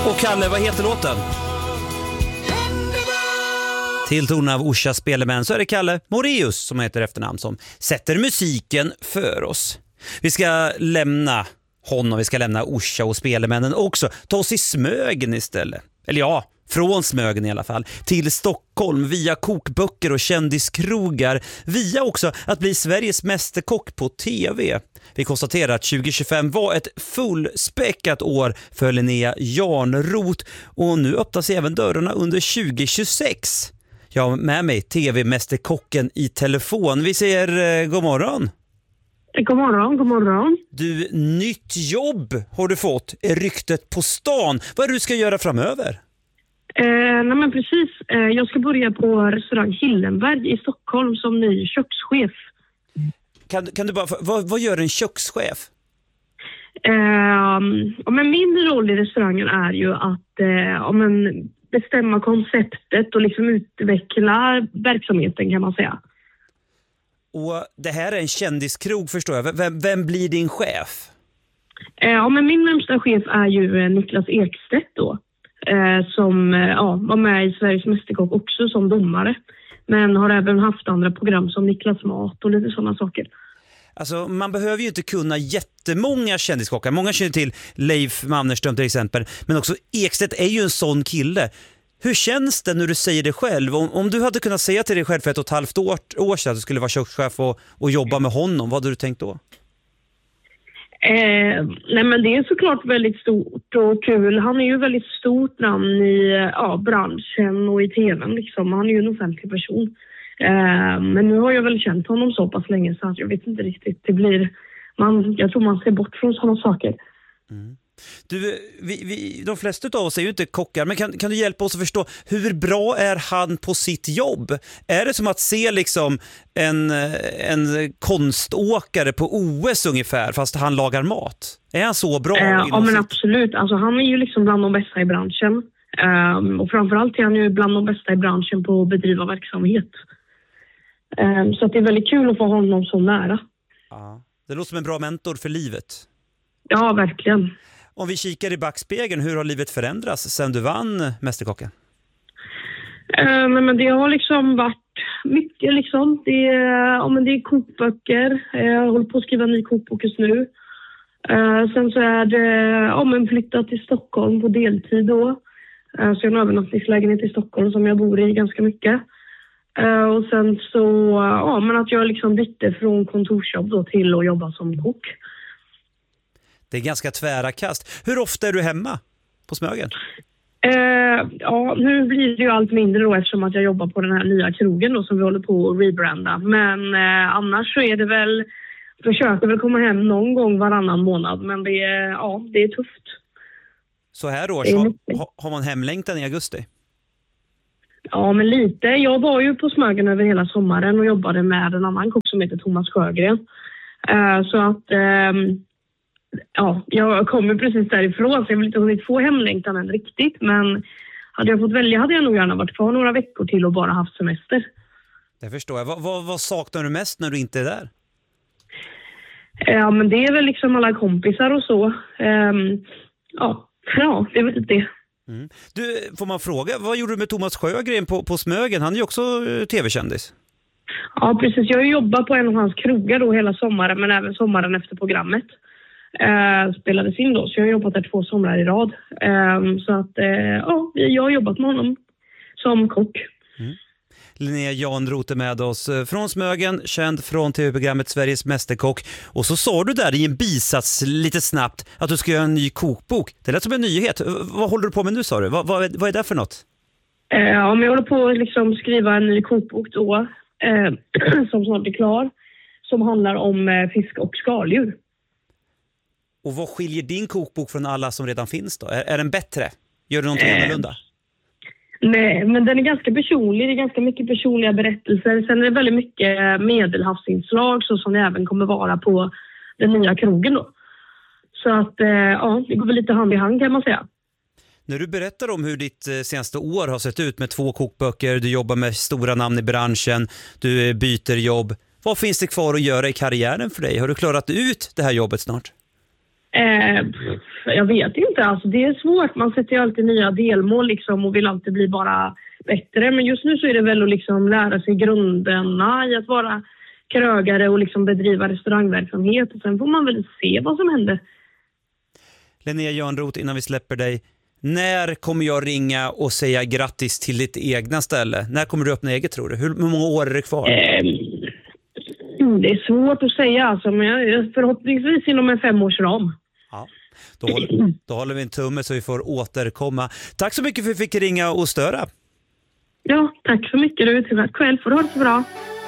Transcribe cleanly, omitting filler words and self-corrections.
Och Kalle, vad heter låten? Till tonen av Orsa Spelemän så är det Kalle Moraeus som heter efternamn som sätter musiken för oss. Vi ska lämna honom, vi ska lämna Orsa och Spelemännen också. Ta oss i Smögen istället. Eller ja, från Smögen i alla fall. Till Stockholm via kokböcker och kändiskrogar. Via också att bli Sveriges mästerkock på TV. Vi konstaterar att 2025 var ett fullspäckat år för Linnea Jarnroth. Och nu öppnas även dörrarna under 2026. Jag har med mig TV-mästerkocken i telefon. Vi säger god morgon. God morgon, god morgon. Du, nytt jobb har du fått. Är ryktet på stan. Vad är det du ska göra framöver? Nej men precis. Jag ska börja på restaurang Hillenberg i Stockholm som ny kökschef. Kan du bara, vad gör en kökschef? Men min roll i restaurangen är ju att bestämma konceptet och liksom utveckla verksamheten kan man säga. Och det här är en kändiskrog förstår jag. Vem blir din chef? Men min närmsta chef är ju Niklas Ekstedt då. Som var med i Sveriges mästerkock också som domare. Men har även haft andra program som Niklas Mat och lite sådana saker. Alltså man behöver ju inte kunna jättemånga kändiskockar. Många känner till Leif Mannerström till exempel. Men också Ekstedt är ju en sån kille. Hur känns det när du säger det själv? Om du hade kunnat säga till dig själv för 1,5 år sedan att du skulle vara kökschef och jobba med honom, vad hade du tänkt då? Nej men det är såklart väldigt stort och kul. Han är ju väldigt stort namn i branschen och i tvn liksom. Han är ju en offentlig person. Men nu har jag väl känt honom så pass länge så att jag vet inte riktigt. Jag tror man ser bort från sådana saker. Mm. Du, de flesta av oss är ju inte kockar, men kan du hjälpa oss att förstå hur bra är han på sitt jobb? Är det som att se liksom en konståkare på OS ungefär fast han lagar mat? Är han så bra? Ja men absolut, alltså han är ju liksom bland de bästa i branschen och framförallt är han ju bland de bästa i branschen på att bedriva verksamhet. Så att det är väldigt kul att få honom så nära. Ja, det låter som en bra mentor för livet. Ja, verkligen. Om vi kikar i backspegeln, hur har livet förändrats sedan du vann Mästerkocken? Men det har liksom varit mycket liksom. Det är kokböcker. Jag håller på att skriva en ny kokbok just nu. Sen så är det flyttat till Stockholm på deltid då. Så jag har en övernattningslägenhet i Stockholm som jag bor i ganska mycket. Och sen så, att jag liksom bytte från kontorsjobb då till att jobba som kock. Det är ganska tvära kast. Hur ofta är du hemma på Smögen? Nu blir det ju allt mindre då eftersom att jag jobbar på den här nya krogen då som vi håller på att rebranda. Men annars så är det väl, försöker väl komma hem någon gång varannan månad. Men det är tufft. Så här år har man hemlängtan i augusti? Ja, men lite. Jag var ju på Smögen över hela sommaren och jobbade med en annan kock som heter Thomas Sjögren. Så att... jag kommer precis därifrån så jag vill inte hunnit få hemlängtan än riktigt. Men hade jag fått välja hade jag nog gärna varit kvar några veckor till och bara haft semester. Det förstår jag. Vad saknar du mest när du inte är där? Ja, men det är väl liksom alla kompisar och så. Det är väl det. Mm. Du, får man fråga, vad gjorde du med Thomas Sjögren på Smögen? Han är ju också tv-kändis. Ja, precis. Jag har jobbat på en av hans krogar då hela sommaren men även sommaren efter programmet. Spelades in då, så jag har jobbat där 2 somrar i rad. Så att jag har jobbat med honom som kock. Mm. Linnea Jarnroth är med oss från Smögen, känd från tv-programmet Sveriges mästerkock. Och så sa du där i en bisats lite snabbt att du ska göra en ny kokbok. Det lät som en nyhet. Vad håller du på med nu sa du? Vad är det för något? Jag håller på att liksom skriva en ny kokbok då som snart är klar. Som handlar om fisk och skaldjur. Och vad skiljer din kokbok från alla som redan finns då? Är den bättre? Gör du någonting annorlunda? Nej, men den är ganska personlig. Det är ganska mycket personliga berättelser. Sen är det väldigt mycket medelhavsinslag så som det även kommer vara på den nya krogen då. Så att det går väl lite hand i hand kan man säga. När du berättar om hur ditt senaste år har sett ut med 2 kokböcker, du jobbar med stora namn i branschen, du byter jobb. Vad finns det kvar att göra i karriären för dig? Har du klarat ut det här jobbet snart? Jag vet inte, alltså det är svårt. Man sätter ju alltid nya delmål liksom och vill alltid bli bara bättre. Men just nu så är det väl att liksom lära sig grunderna i att vara krögare och liksom bedriva restaurangverksamhet. Och sen får man väl se vad som händer. Linnea Jörnroth, innan vi släpper dig. När kommer jag ringa och säga grattis till ditt egna ställe? När kommer du öppna eget, tror du? Hur många år är det kvar? Det är svårt att säga alltså, men förhoppningsvis inom en 5-årsram. Ja, då håller vi en tumme så vi får återkomma. Tack så mycket för att vi fick ringa och störa. Ja, tack så mycket. Du är själv. Får du ha det så bra.